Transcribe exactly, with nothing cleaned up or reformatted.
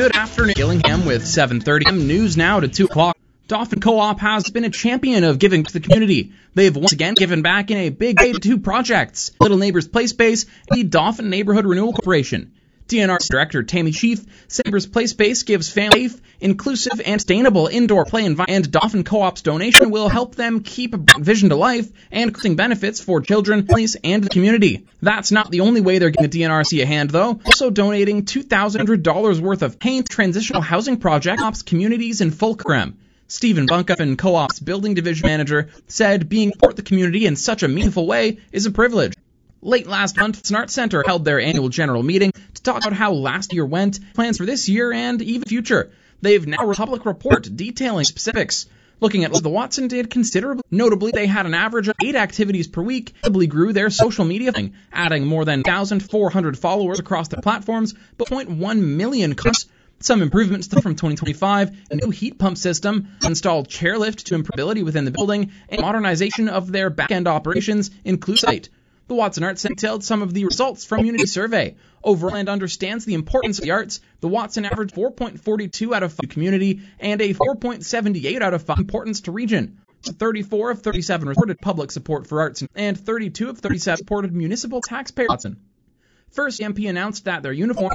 Good afternoon, Gillingham with seven thirty a m news now to two o'clock. Dauphin Co-op has been a champion of giving to the community. They've once again given back in a big way to two projects, Little Neighbors Play Space and the Dauphin Neighborhood Renewal Corporation. D N R Director Tammy Chief said Neighbors Play Space gives families safe, inclusive, and sustainable indoor play environment, and Dauphin Co-op's donation will help them keep a vision to life and creating benefits for children, families, and the community. That's not the only way they're giving the D N R C a hand, though. Also donating two thousand dollars worth of paint transitional housing project helps communities in Fulcrum. Stephen Bunkup, Co-op's building division manager, said being part of the community in such a meaningful way is a privilege. Late last month, Snart Center held their annual general meeting to talk about how last year went, plans for this year, and even future. They've now released a public report detailing specifics. Looking at what the Watson did considerably. Notably, they had an average of eight activities per week, notably grew their social media thing, adding more than one thousand four hundred followers across the platforms, but zero point one million comments. Some improvements from twenty twenty-five, a new heat pump system, installed chairlift to improve ability within the building, and modernization of their back-end operations include site. The Watson Arts Center detailed some of the results from Community Survey. Overland understands the importance of the arts. The Watson averaged four point four two out of five community and a four point seven eight out of five importance to region. thirty-four of thirty-seven reported public support for arts, and thirty-two of thirty-seven reported municipal taxpayer Watson. First, M P announced that their uniform